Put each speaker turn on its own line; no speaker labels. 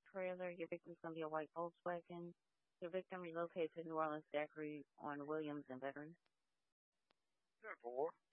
trailer. Your victim's going to be a white Volkswagen. Your victim relocated to New Orleans Daiquiri on Williams and Veterans.
10-4.